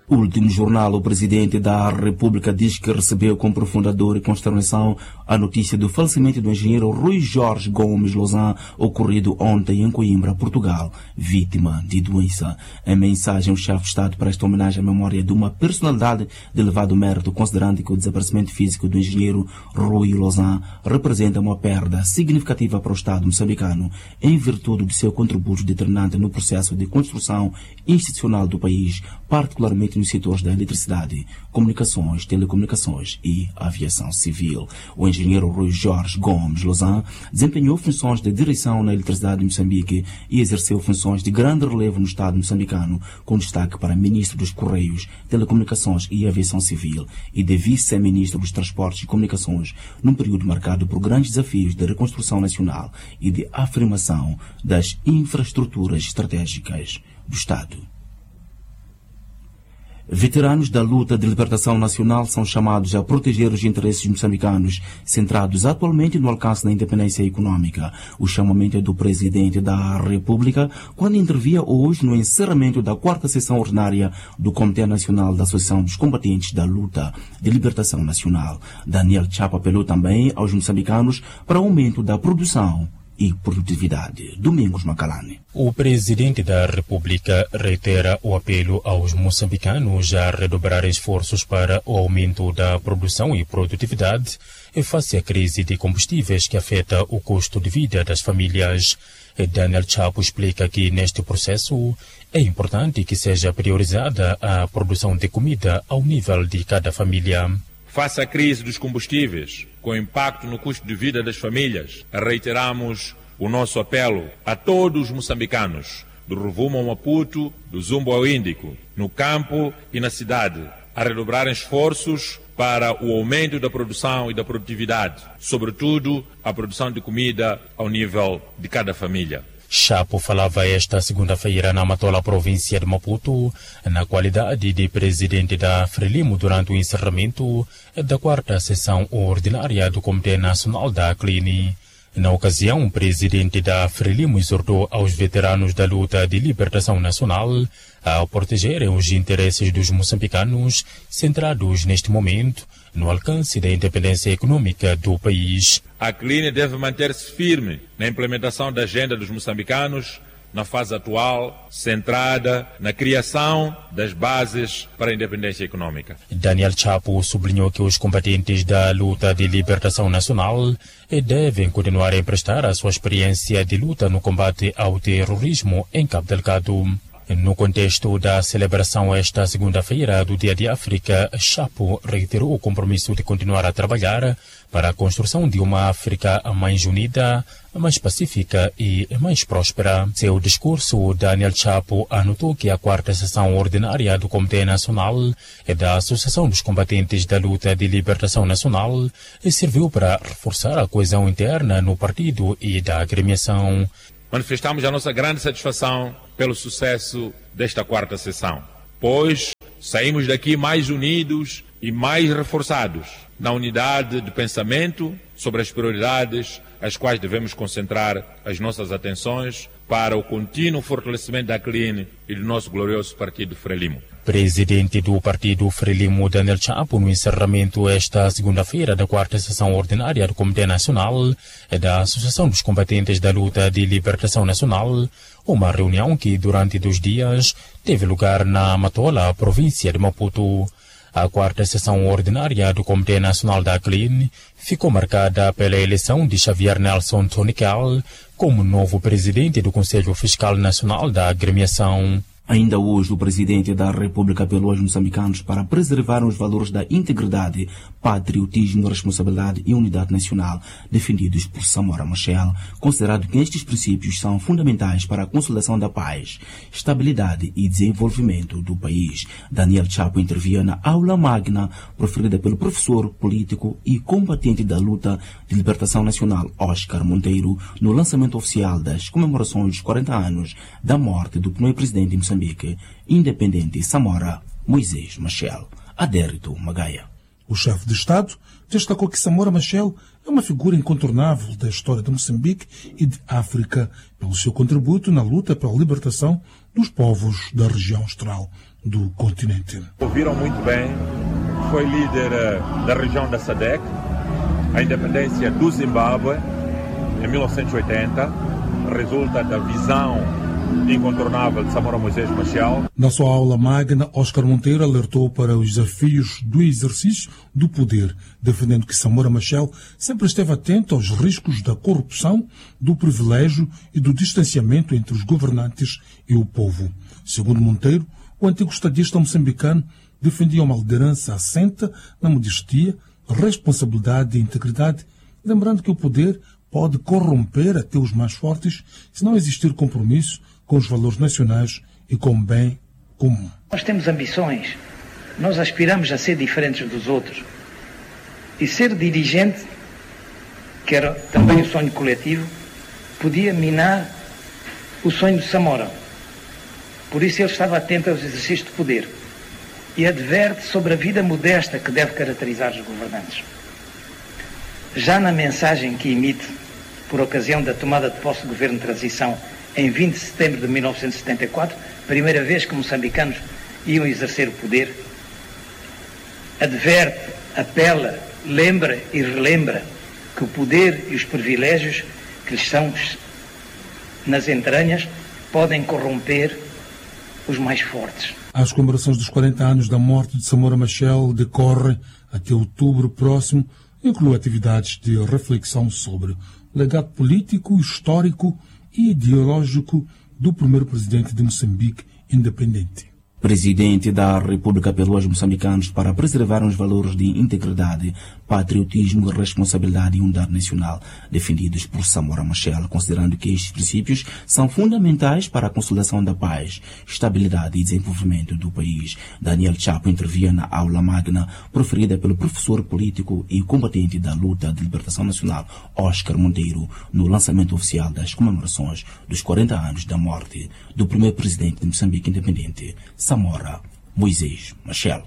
Último jornal, o presidente da República diz que recebeu com profunda dor e consternação a notícia do falecimento do engenheiro Rui Jorge Gomes Lozan, ocorrido ontem em Coimbra, Portugal, vítima de doença. Em mensagem, o chefe de Estado presta homenagem à memória de uma personalidade de elevado mérito, considerando que o desaparecimento físico do engenheiro Rui Lozan representa uma perda significativa para o Estado moçambicano, em virtude do seu contributo determinante no processo de construção institucional do país, particularmente nos setores da eletricidade, comunicações, telecomunicações e aviação civil. O engenheiro Rui Jorge Gomes Lozan desempenhou funções de direção na eletricidade de Moçambique e exerceu funções de grande relevo no Estado moçambicano, com destaque para ministro dos Correios, Telecomunicações e Aviação Civil e de vice-ministro dos Transportes e Comunicações, num período marcado por grandes desafios de reconstrução nacional e de afirmação das infraestruturas estratégicas do Estado. Veteranos da luta de libertação nacional são chamados a proteger os interesses moçambicanos, centrados atualmente no alcance da independência econômica. O chamamento é do presidente da República quando intervia hoje no encerramento da 4ª sessão ordinária do Comitê Nacional da Associação dos Combatentes da Luta de Libertação Nacional. Daniel Chapo apelou também aos moçambicanos para aumento da produção e produtividade. Domingos Macalane. O presidente da República reitera o apelo aos moçambicanos a redobrar esforços para o aumento da produção e produtividade face à crise de combustíveis que afeta o custo de vida das famílias. Daniel Chapo explica que neste processo é importante que seja priorizada a produção de comida ao nível de cada família. Face à crise dos combustíveis, com impacto no custo de vida das famílias, reiteramos o nosso apelo a todos os moçambicanos, do Rovuma ao Maputo, do Zumbo ao Índico, no campo e na cidade, a redobrarem esforços para o aumento da produção e da produtividade, sobretudo a produção de comida ao nível de cada família. Chapo falava esta segunda-feira na Matola, província de Maputo, na qualidade de presidente da Frelimo durante o encerramento da 4ª sessão ordinária do Comitê Nacional da CLINI. Na ocasião, o presidente da Frelimo exortou aos veteranos da luta de libertação nacional a protegerem os interesses dos moçambicanos, centrados neste momento no alcance da independência econômica do país. A CLINI deve manter-se firme na implementação da agenda dos moçambicanos na fase atual, centrada na criação das bases para a independência econômica. Daniel Chapo sublinhou que os combatentes da luta de libertação nacional devem continuar a emprestar a sua experiência de luta no combate ao terrorismo em Cabo Delgado. No contexto da celebração esta segunda-feira do Dia de África, Chapo reiterou o compromisso de continuar a trabalhar para a construção de uma África mais unida, mais pacífica e mais próspera. Seu discurso, Daniel Chapo anotou que a 4ª sessão ordinária do Comitê Nacional da Associação dos Combatentes da Luta de Libertação Nacional serviu para reforçar a coesão interna no partido e da agremiação. Manifestamos a nossa grande satisfação pelo sucesso desta 4ª sessão, pois saímos daqui mais unidos e mais reforçados na unidade de pensamento sobre as prioridades às quais devemos concentrar as nossas atenções para o contínuo fortalecimento da CLINI e do nosso glorioso partido Frelimo. Presidente do partido Frelimo, Daniel Chapo, no encerramento esta segunda-feira da 4ª sessão ordinária do Comitê Nacional da Associação dos Combatentes da Luta de Libertação Nacional, uma reunião que durante 2 dias teve lugar na Matola, província de Maputo. A 4ª sessão ordinária do Comitê Nacional da CLIN ficou marcada pela eleição de Xavier Nelson Tonical como novo presidente do Conselho Fiscal Nacional da Agremiação. Ainda hoje, o presidente da República apelou aos moçambicanos para preservar os valores da integridade, patriotismo, responsabilidade e unidade nacional defendidos por Samora Machel, considerado que estes princípios são fundamentais para a consolidação da paz, estabilidade e desenvolvimento do país. Daniel Chapo intervia na aula magna proferida pelo professor político e combatente da luta de libertação nacional Oscar Monteiro no lançamento oficial das comemorações dos 40 anos da morte do primeiro presidente de Moçambique, independente Samora Moisés Machel. Adérito Magaia. O chefe de Estado destacou que Samora Machel é uma figura incontornável da história de Moçambique e de África pelo seu contributo na luta pela libertação dos povos da região austral do continente. Ouviram muito bem, foi líder da região da SADC, a independência do Zimbábue em 1980, resulta da visão incontornável de Samora Moisés Machel. Na sua aula magna, Oscar Monteiro alertou para os desafios do exercício do poder, defendendo que Samora Machel sempre esteve atento aos riscos da corrupção, do privilégio e do distanciamento entre os governantes e o povo. Segundo Monteiro, o antigo estadista moçambicano defendia uma liderança assenta na modestia, responsabilidade e integridade, lembrando que o poder pode corromper até os mais fortes se não existir compromisso com os valores nacionais e com o bem comum. Nós temos ambições, nós aspiramos a ser diferentes dos outros. E ser dirigente, que era também o sonho coletivo, podia minar o sonho de Samora. Por isso ele estava atento aos exercícios de poder e adverte sobre a vida modesta que deve caracterizar os governantes. Já na mensagem que emite por ocasião da tomada de posse do governo de transição em 20 de setembro de 1974, primeira vez que moçambicanos iam exercer o poder, adverte, apela, lembra e relembra que o poder e os privilégios que lhes estão nas entranhas podem corromper os mais fortes. As comemorações dos 40 anos da morte de Samora Machel decorrem até outubro próximo, inclui atividades de reflexão sobre o legado político, histórico e ideológico do primeiro presidente de Moçambique independente. Presidente da República apelou aos moçambicanos para preservar os valores de integridade, patriotismo, responsabilidade e unidade nacional defendidos por Samora Machel, considerando que estes princípios são fundamentais para a consolidação da paz, estabilidade e desenvolvimento do país. Daniel Chapo intervia na aula magna proferida pelo professor político e combatente da luta de libertação nacional Oscar Monteiro no lançamento oficial das comemorações dos 40 anos da morte do primeiro presidente de Moçambique independente, Samora Moisés Machel.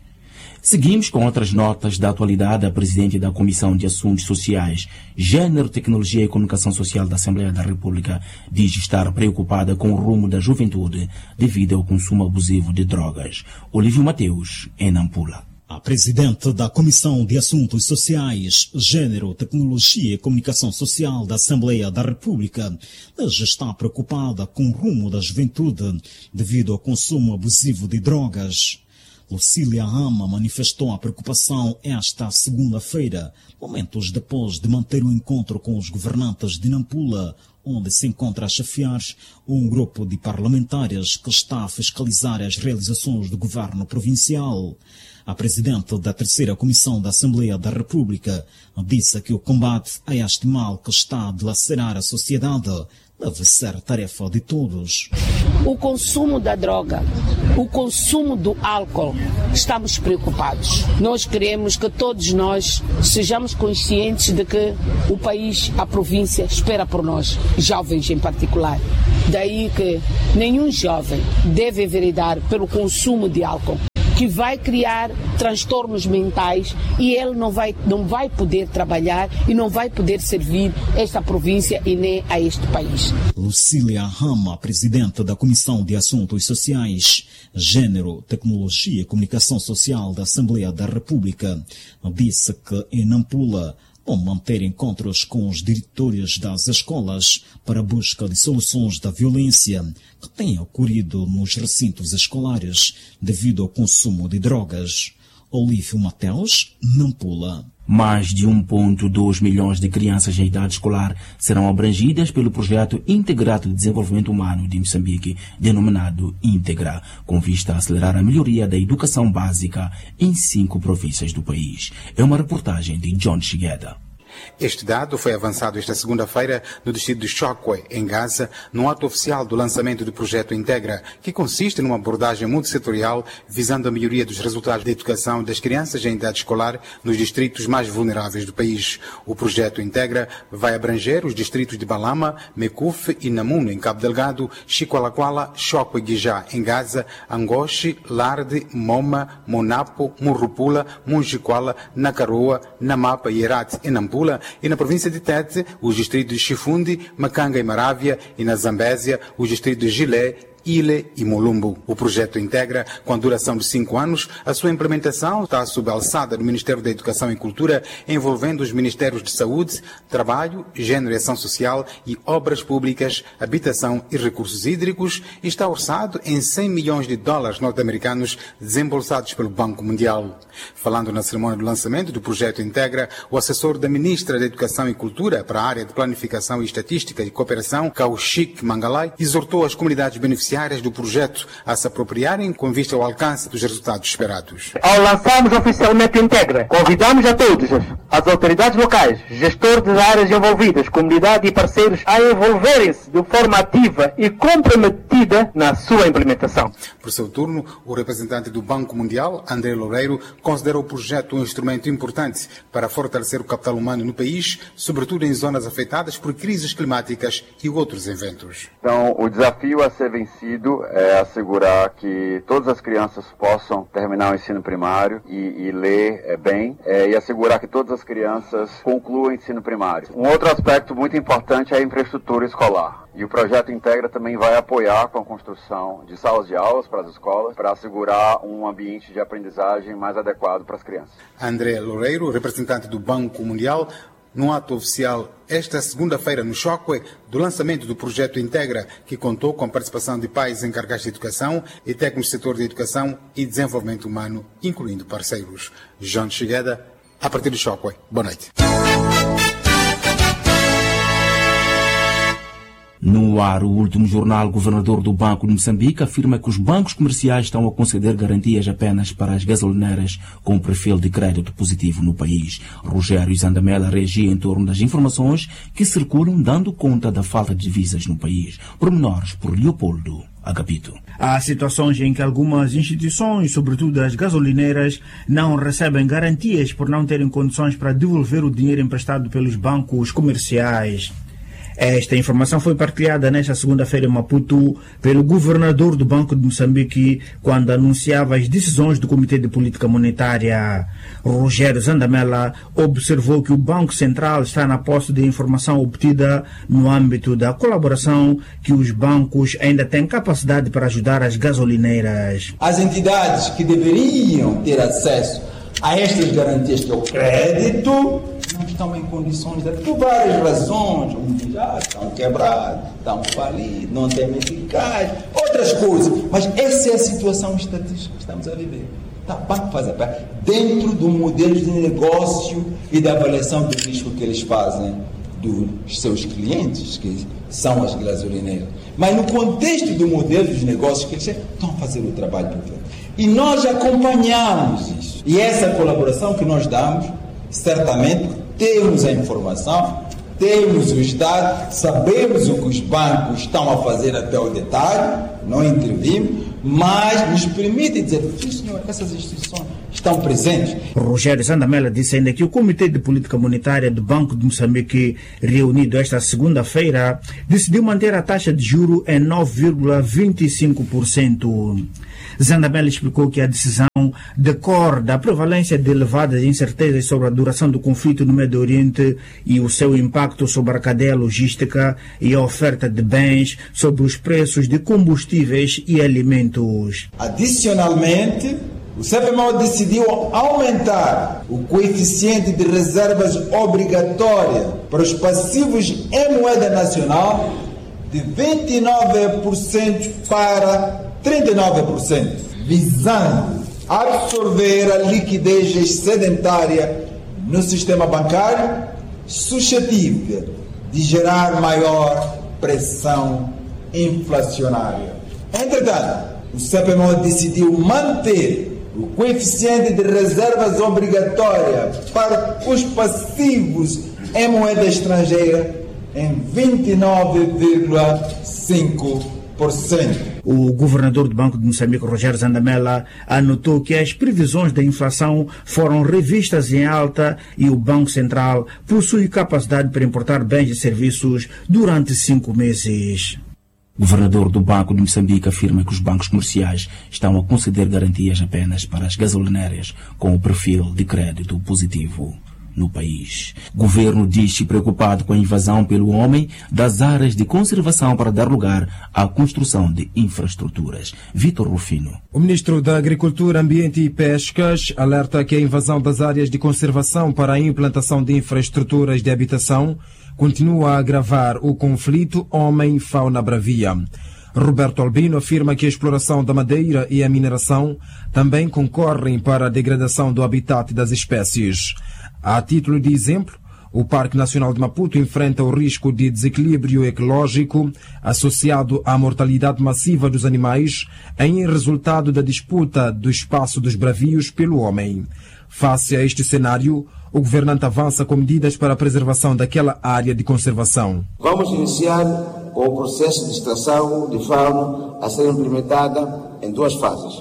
Seguimos com outras notas da atualidade. A presidente da Comissão de Assuntos Sociais, Gênero, Tecnologia e Comunicação Social da Assembleia da República diz estar preocupada com o rumo da juventude devido ao consumo abusivo de drogas. Olívio Mateus, em Nampula. A presidente da Comissão de Assuntos Sociais, Gênero, Tecnologia e Comunicação Social da Assembleia da República já está preocupada com o rumo da juventude devido ao consumo abusivo de drogas. Lucília Rama manifestou a preocupação esta segunda-feira, momentos depois de manter um encontro com os governantes de Nampula, onde se encontra a chefiar um grupo de parlamentares que está a fiscalizar as realizações do governo provincial. A presidente da terceira Comissão da Assembleia da República disse que o combate a este mal que está a dilacerar a sociedade deve ser tarefa de todos. O consumo da droga, o consumo do álcool, estamos preocupados. Nós queremos que todos nós sejamos conscientes de que o país, a província, espera por nós, jovens em particular. Daí que nenhum jovem deve enveredar pelo consumo de álcool, que vai criar transtornos mentais e ele não vai poder trabalhar e não vai poder servir esta província e nem a este país. Lucília Rama, presidente da Comissão de Assuntos Sociais, Gênero, Tecnologia e Comunicação Social da Assembleia da República, disse que em Nampula vão manter encontros com os diretores das escolas para a busca de soluções da violência que tem ocorrido nos recintos escolares devido ao consumo de drogas. Olívio Mateus, Nampula. Mais de 1,2 milhões de crianças em idade escolar serão abrangidas pelo projeto Integrado de Desenvolvimento Humano de Moçambique, denominado Integra, com vista a acelerar a melhoria da educação básica em 5 províncias do país. É uma reportagem de John Chigueda. Este dado foi avançado esta segunda-feira no distrito de Chokwe, em Gaza, no ato oficial do lançamento do projeto Integra, que consiste numa abordagem multissetorial visando a melhoria dos resultados da educação das crianças em idade escolar nos distritos mais vulneráveis do país. O projeto Integra vai abranger os distritos de Balama, Mekuf e Namun, em Cabo Delgado, Chiqualaquala, Chokwe e Guijá, em Gaza, Angoche, Larde, Moma, Monapo, Murrupula, Munjiquala, Nakaroa, Namapa e Herat, em Nampula, e na província de Tete, os distritos de Chifundi, Macanga e Marávia, e na Zambésia, os distritos de Gilé, Ile e Molumbo. O projeto integra, com a duração de 5 anos, a sua implementação está sob a alçada do Ministério da Educação e Cultura, envolvendo os Ministérios de Saúde, Trabalho, Gênero e Ação Social e Obras Públicas, Habitação e Recursos Hídricos, e está orçado em $100 milhões norte-americanos desembolsados pelo Banco Mundial. Falando na cerimônia do lançamento do projeto integra, o assessor da Ministra da Educação e Cultura para a área de Planificação e Estatística e Cooperação, Kaushik Mangalai, exortou as comunidades beneficiárias do projeto a se apropriarem com vista ao alcance dos resultados esperados. Ao lançarmos oficialmente integra, convidamos a todos, as autoridades locais, gestores das áreas envolvidas, comunidade e parceiros a envolverem-se de forma ativa e comprometida na sua implementação. Por seu turno, o representante do Banco Mundial, André Loureiro, considera o projeto um instrumento importante para fortalecer o capital humano no país, sobretudo em zonas afetadas por crises climáticas e outros eventos. Então, o desafio a ser vencido é assegurar que todas as crianças possam terminar o ensino primário e ler bem, e assegurar que todas as crianças concluam o ensino primário. Um outro aspecto muito importante é a infraestrutura escolar. E o projeto Integra também vai apoiar com a construção de salas de aulas para as escolas, para assegurar um ambiente de aprendizagem mais adequado para as crianças. André Loureiro, representante do Banco Mundial, num ato oficial esta segunda-feira no Chocwe, do lançamento do projeto Integra, que contou com a participação de pais encarregados de educação e técnicos do setor de educação e desenvolvimento humano, incluindo parceiros. João Chigueda, a partir do Chocwe. Boa noite. No ar, o último jornal, o governador do Banco de Moçambique afirma que os bancos comerciais estão a conceder garantias apenas para as gasolineiras com perfil de crédito positivo no país. Rogério Zandamela reagia em torno das informações que circulam dando conta da falta de divisas no país. Pormenores por Leopoldo Agapito. Há situações em que algumas instituições, sobretudo as gasolineiras, não recebem garantias por não terem condições para devolver o dinheiro emprestado pelos bancos comerciais. Esta informação foi partilhada nesta segunda-feira em Maputo pelo governador do Banco de Moçambique quando anunciava as decisões do Comitê de Política Monetária. Rogério Zandamela observou que o Banco Central está na posse de informação obtida no âmbito da colaboração que os bancos ainda têm capacidade para ajudar as gasolineiras. As entidades que deveriam ter acesso a estas garantias que é o crédito não estão em condições por várias razões, uns já estão quebrados, estão falidos, não têm eficaz, outras coisas. Mas essa é a situação estatística que estamos a viver. Tá, o banco faz a parte dentro do modelo de negócio e da avaliação do risco que eles fazem dos seus clientes, que são as gasolineiras. Mas no contexto do modelo de negócios que eles estão a fazer o trabalho perfeito. E nós acompanhamos isso. E essa colaboração que nós damos, certamente, temos a informação, temos os dados, sabemos o que os bancos estão a fazer até o detalhe, não intervimos, mas nos permite dizer, sim senhor, essas instituições estão presentes. Rogério Zandamela disse ainda que o Comitê de Política Monetária do Banco de Moçambique, reunido esta segunda-feira, decidiu manter a taxa de juro em 9,25%. Zandamela explicou que a decisão decorre da prevalência de elevadas incertezas sobre a duração do conflito no Médio Oriente e o seu impacto sobre a cadeia logística e a oferta de bens, sobre os preços de combustíveis e alimentos. Adicionalmente, o CPMO decidiu aumentar o coeficiente de reservas obrigatória para os passivos em moeda nacional de 29% para 39%, visando absorver a liquidez excedentária no sistema bancário, suscetível de gerar maior pressão inflacionária. Entretanto, o CPMO decidiu manter o coeficiente de reservas obrigatória para os passivos em moeda estrangeira em 29,5%. O governador do Banco de Moçambique, Rogério Zandamela, anotou que as previsões da inflação foram revistas em alta e o Banco Central possui capacidade para importar bens e serviços durante 5 meses. O governador do Banco de Moçambique afirma que os bancos comerciais estão a conceder garantias apenas para as gasolineiras com o perfil de crédito positivo. no país. O governo diz-se preocupado com a invasão pelo homem das áreas de conservação para dar lugar à construção de infraestruturas. Vítor Rufino. O ministro da Agricultura, Ambiente e Pescas alerta que a invasão das áreas de conservação para a implantação de infraestruturas de habitação continua a agravar o conflito homem-fauna bravia. Roberto Albino afirma que a exploração da madeira e a mineração também concorrem para a degradação do habitat das espécies. A título de exemplo, o Parque Nacional de Maputo enfrenta o risco de desequilíbrio ecológico associado à mortalidade massiva dos animais em resultado da disputa do espaço dos bravios pelo homem. Face a este cenário, o governante avança com medidas para a preservação daquela área de conservação. Vamos iniciar com o processo de extração de fauna a ser implementada em 2 fases.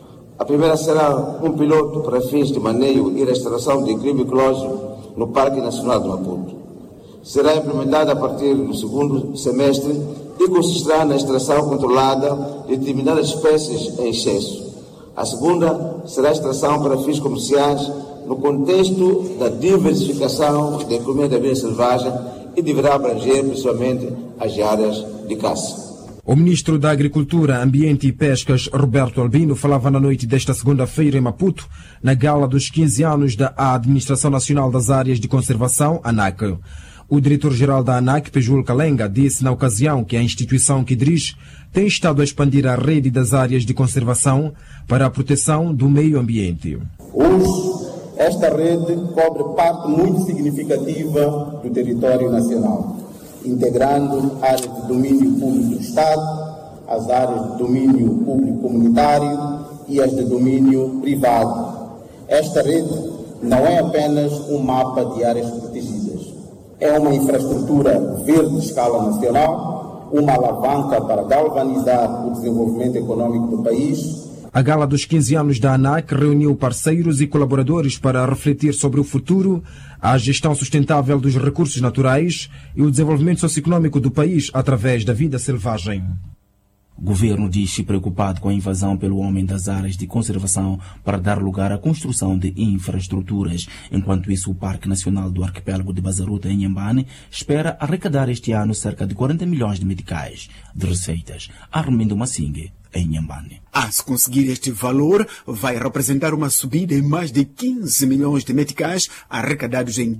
A primeira será um piloto para fins de manejo e restauração de equilíbrio ecológico no Parque Nacional de Maputo. Será implementada a partir do 2º semestre e consistirá na extração controlada de determinadas espécies em excesso. A segunda será a extração para fins comerciais no contexto da diversificação da economia da vida selvagem e deverá abranger principalmente as áreas de caça. O ministro da Agricultura, Ambiente e Pescas, Roberto Albino, falava na noite desta segunda-feira em Maputo, na gala dos 15 anos da Administração Nacional das Áreas de Conservação, ANAC. O diretor-geral da ANAC, Pejul Kalenga, disse na ocasião que a instituição que dirige tem estado a expandir a rede das áreas de conservação para a proteção do meio ambiente. Hoje, esta rede cobre parte muito significativa do território nacional, integrando áreas de domínio público do Estado, as áreas de domínio público comunitário e as de domínio privado. Esta rede não é apenas um mapa de áreas protegidas. É uma infraestrutura verde de escala nacional, uma alavanca para galvanizar o desenvolvimento econômico do país. A gala dos 15 anos da ANAC reuniu parceiros e colaboradores para refletir sobre o futuro, a gestão sustentável dos recursos naturais e o desenvolvimento socioeconômico do país através da vida selvagem. O governo diz-se preocupado com a invasão pelo homem das áreas de conservação para dar lugar à construção de infraestruturas. Enquanto isso, o Parque Nacional do Arquipélago de Bazaruta, em Inhambane, espera arrecadar este ano cerca de 40 milhões de meticais de receitas. Armindo Massingue, em Inhambane. Se conseguir este valor, vai representar uma subida em mais de 15 milhões de meticais arrecadados em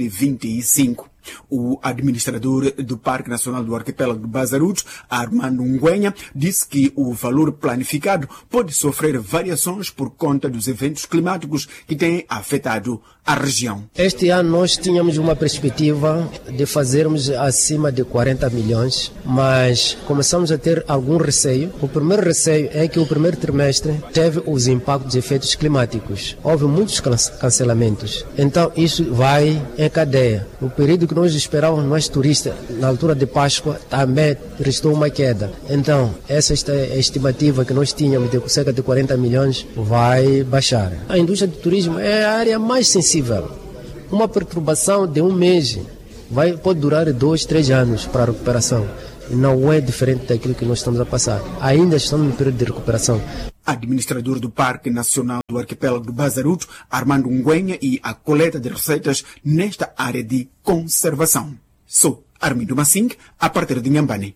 2025. O administrador do Parque Nacional do Arquipélago de Bazaruto, Armando Nguenha, disse que o valor planificado pode sofrer variações por conta dos eventos climáticos que têm afetado a região. Este ano nós tínhamos uma perspectiva de fazermos acima de 40 milhões, mas começamos a ter algum receio. O primeiro receio é que o primeiro trimestre teve os impactos de efeitos climáticos. Houve muitos cancelamentos. Então isso vai em cadeia. O período que nós esperávamos mais turistas, na altura de Páscoa, também restou uma queda. Então, essa é a estimativa que nós tínhamos de cerca de 40 milhões vai baixar. A indústria do turismo é a área mais sensível. Uma perturbação de um mês pode durar 2, 3 anos para a recuperação. Não é diferente daquilo que nós estamos a passar. Ainda estamos no período de recuperação. Administrador do Parque Nacional do Arquipélago do Bazaruto, Armando Nguenha, e a coleta de receitas nesta área de conservação. Sou Armindo Massing, a partir de Inhambane.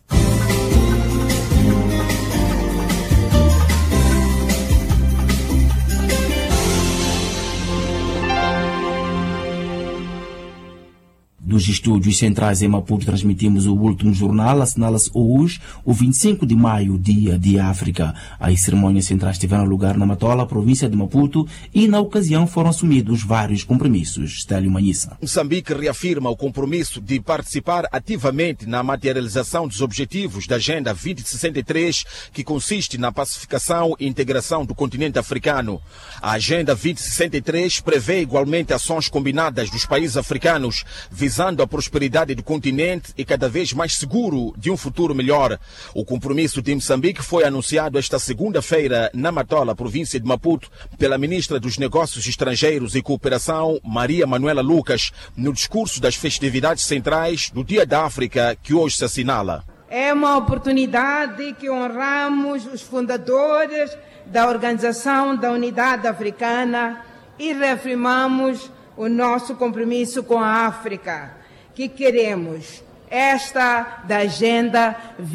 Dos estúdios centrais em Maputo transmitimos o último jornal. Assinala-se hoje, o 25 de maio, Dia de África. As cerimônias centrais tiveram lugar na Matola, província de Maputo, e na ocasião foram assumidos vários compromissos. Stélio Manhissa. Moçambique reafirma o compromisso de participar ativamente na materialização dos objetivos da Agenda 2063, que consiste na pacificação e integração do continente africano. A Agenda 2063 prevê igualmente ações combinadas dos países africanos, visando a prosperidade do continente e cada vez mais seguro de um futuro melhor. O compromisso de Moçambique foi anunciado esta segunda-feira na Matola, província de Maputo, pela ministra dos Negócios Estrangeiros e Cooperação, Maria Manuela Lucas, no discurso das festividades centrais do Dia da África, que hoje se assinala. É uma oportunidade que honramos os fundadores da Organização da Unidade Africana e reafirmamos o nosso compromisso com a África, que queremos, esta da Agenda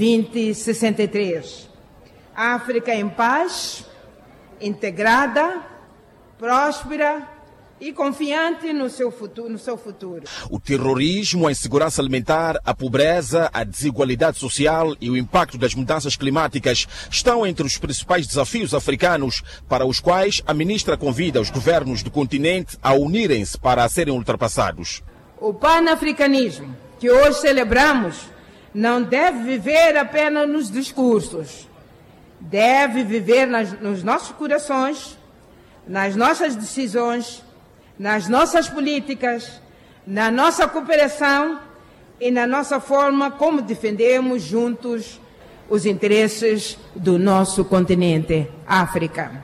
2063. África em paz, integrada, próspera e confiante no seu futuro. O terrorismo, a insegurança alimentar, a pobreza, a desigualdade social e o impacto das mudanças climáticas estão entre os principais desafios africanos, para os quais a ministra convida os governos do continente a unirem-se para serem ultrapassados. O panafricanismo que hoje celebramos não deve viver apenas nos discursos, deve viver nos nossos corações, nas nossas decisões, nas nossas políticas, na nossa cooperação e na nossa forma como defendemos juntos os interesses do nosso continente, África.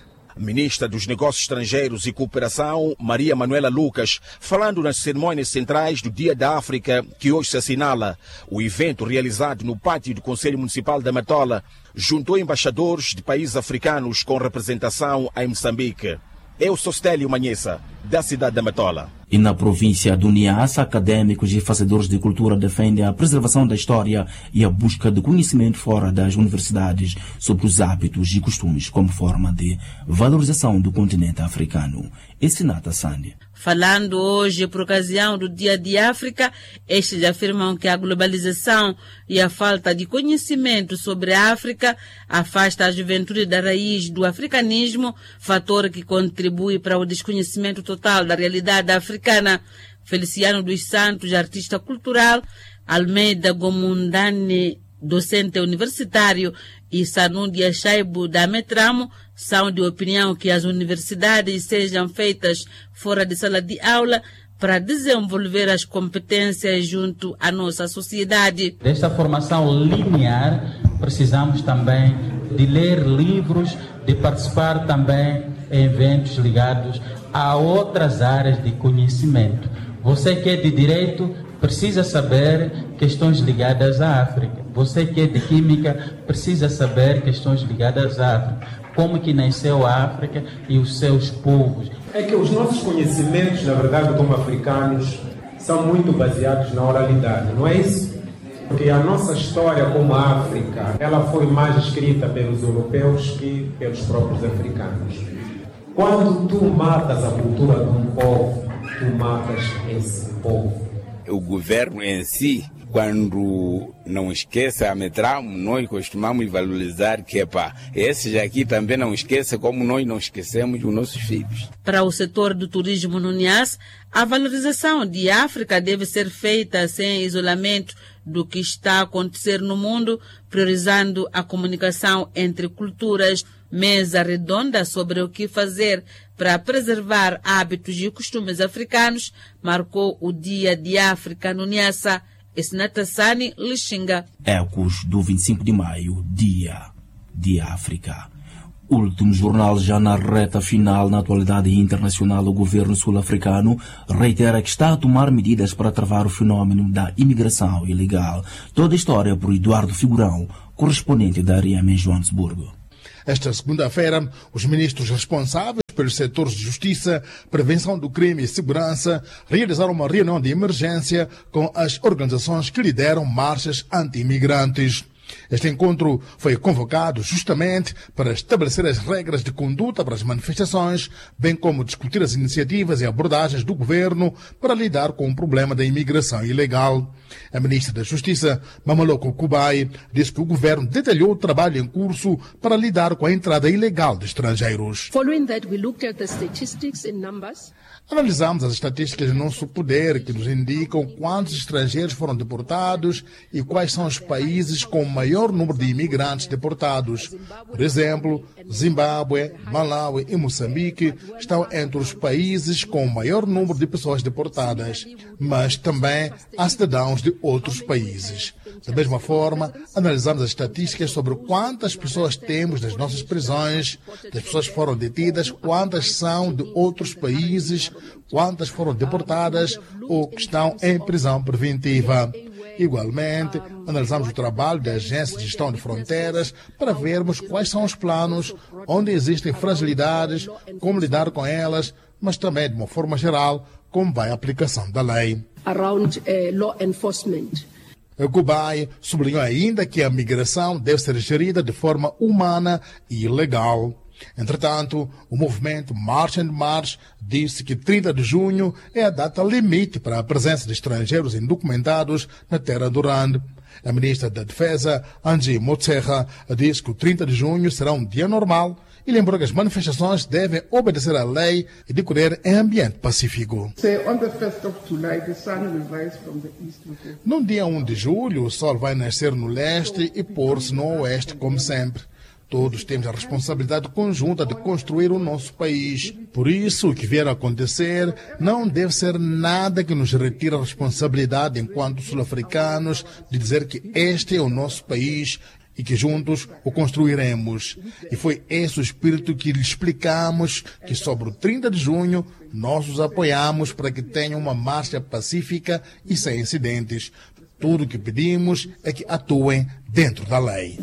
A ministra dos Negócios Estrangeiros e Cooperação, Maria Manuela Lucas, falando nas cerimônias centrais do Dia da África, que hoje se assinala. O evento, realizado no pátio do Conselho Municipal da Matola, juntou embaixadores de países africanos com representação em Moçambique. Eu sou Stélio Manhessa, da cidade da Matola. E na província do Niassa, académicos e fazedores de cultura defendem a preservação da história e a busca de conhecimento fora das universidades sobre os hábitos e costumes como forma de valorização do continente africano. Sinata Sandi. Falando hoje por ocasião do Dia de África, estes afirmam que a globalização e a falta de conhecimento sobre a África afasta a juventude da raiz do africanismo, fator que contribui para o desconhecimento total da realidade africana. Feliciano dos Santos, artista cultural, Almeida Gomundane, docente universitário, e Sanudia Shaibu da Metramo são de opinião que as universidades sejam feitas fora de sala de aula para desenvolver as competências junto à nossa sociedade. Desta formação linear, precisamos também de ler livros, de participar também em eventos ligados a outras áreas de conhecimento. Você que é de direito precisa saber questões ligadas à África. Você que é de química precisa saber questões ligadas à África. Como que nasceu a África e os seus povos. É que os nossos conhecimentos, na verdade, como africanos, são muito baseados na oralidade, não é isso? Porque a nossa história como África, ela foi mais escrita pelos europeus que pelos próprios africanos. Quando tu matas a cultura de um povo, tu matas esse povo. O governo em si, quando não esquece a Metramo, nós costumamos valorizar que, esses aqui também não esquecem, como nós não esquecemos os nossos filhos. Para o setor do turismo no Niassa, a valorização de África deve ser feita sem isolamento do que está a acontecer no mundo, priorizando a comunicação entre culturas. Mesa redonda sobre o que fazer para preservar hábitos e costumes africanos marcou o Dia de África no Niassa. Esnatassani Lixinga. Ecos do 25 de maio, Dia de África. Último jornal já na reta final. Na atualidade internacional, o governo sul-africano reitera que está a tomar medidas para travar o fenômeno da imigração ilegal. Toda a história por Eduardo Figurão, correspondente da RIM em Joanesburgo. Esta segunda-feira, os ministros responsáveis pelos setores de justiça, prevenção do crime e segurança realizaram uma reunião de emergência com as organizações que lideram marchas anti-imigrantes. Este encontro foi convocado justamente para estabelecer as regras de conduta para as manifestações, bem como discutir as iniciativas e abordagens do governo para lidar com o problema da imigração ilegal. A ministra da Justiça, Mamaloko Kubai, disse que o governo detalhou o trabalho em curso para lidar com a entrada ilegal de estrangeiros. Following that, we looked at the statistics in numbers. Analisamos as estatísticas de nosso poder que nos indicam quantos estrangeiros foram deportados e quais são os países com o maior número de imigrantes deportados. Por exemplo, Zimbábue, Malawi e Moçambique estão entre os países com o maior número de pessoas deportadas, mas também há cidadãos de outros países. Da mesma forma, analisamos as estatísticas sobre quantas pessoas temos nas nossas prisões, das pessoas que foram detidas, quantas são de outros países, quantas foram deportadas ou que estão em prisão preventiva. Igualmente, analisamos o trabalho da Agência de Gestão de Fronteiras para vermos quais são os planos, onde existem fragilidades, como lidar com elas, mas também de uma forma geral, como vai a aplicação da lei. Around law enforcement. Kubai sublinhou ainda que a migração deve ser gerida de forma humana e legal. Entretanto, o movimento March and March disse que 30 de junho é a data limite para a presença de estrangeiros indocumentados na terra do RAND. A ministra da Defesa, Angie Motserra, disse que o 30 de junho será um dia normal e lembrou que as manifestações devem obedecer à lei e decorrer em ambiente pacífico. No dia 1 de julho, o sol vai nascer no leste e pôr-se no oeste, como sempre. Todos temos a responsabilidade conjunta de construir o nosso país. Por isso, o que vier a acontecer não deve ser nada que nos retire a responsabilidade enquanto sul-africanos de dizer que este é o nosso país e que juntos o construiremos. E foi esse o espírito que lhe explicamos que sobre o 30 de junho nós os apoiamos para que tenham uma marcha pacífica e sem incidentes. Tudo o que pedimos é que atuem dentro da lei.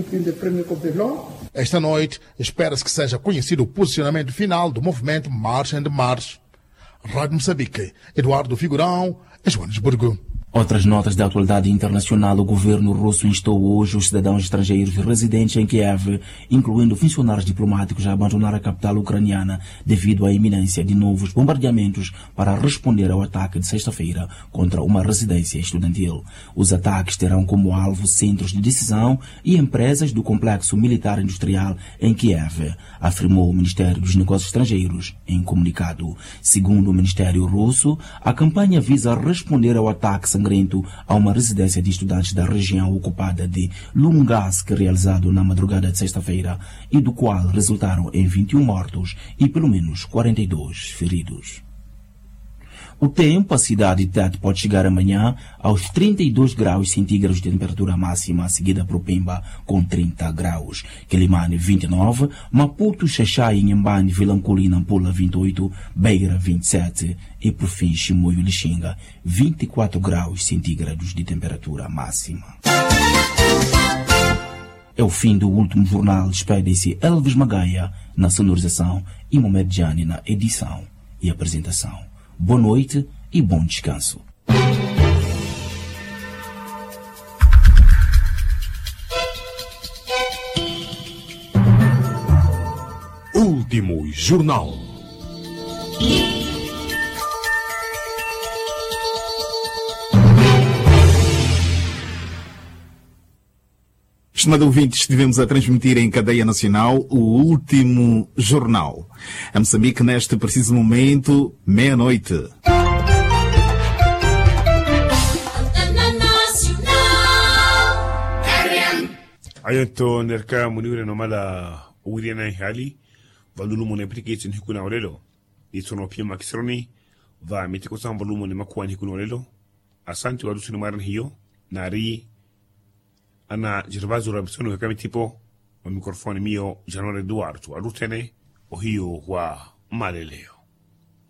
Esta noite, espera-se que seja conhecido o posicionamento final do movimento March and March. Rádio Moçambique, Eduardo Figurão, Joanesburgo. Outras notas da atualidade internacional. O governo russo instou hoje os cidadãos estrangeiros residentes em Kiev, incluindo funcionários diplomáticos, a abandonar a capital ucraniana devido à iminência de novos bombardeamentos para responder ao ataque de sexta-feira contra uma residência estudantil. Os ataques terão como alvo centros de decisão e empresas do complexo militar industrial em Kiev, afirmou o Ministério dos Negócios Estrangeiros em comunicado. Segundo o Ministério Russo, a campanha visa responder ao ataque sangrento a uma residência de estudantes da região ocupada de Lungask, realizado na madrugada de sexta-feira, e do qual resultaram em 21 mortos e pelo menos 42 feridos. O tempo, a cidade de Tete pode chegar amanhã aos 32 graus centígrados de temperatura máxima, seguida por Pemba com 30 graus. Quelimane 29, Maputo, Xaxai, Inhambane, Vilanculo e Nampula 28, Beira 27 e por fim Chimoio e Lixinga 24 graus centígrados de temperatura máxima. É o fim do último jornal. Despede-se Elvis Magaia na sonorização e Mohamed Jani na edição e apresentação. Boa noite e bom descanso. Último jornal. Estimado ouvinte, estivemos a transmitir em cadeia nacional o último jornal. A Moçambique, neste preciso momento, meia-noite. Ayanto nerka muniure no mala uriana hali valulumo ne prikiti hikuna olelo itono pima kisroni va mitiko sam volumo ne makuan hikuna olelo asante wadu sinu maran hiyo nari ana Gervaso Rabsono kama tipo wa mikrofoni mio January Duarte arutene o hiyo wa maleleo.